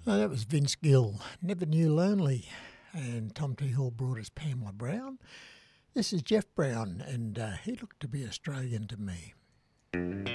That was Vince Gill, Never Knew Lonely, and Tom T. Hall brought us Pamela Brown. This is Jeff Brown, and he looked to be Australian to me.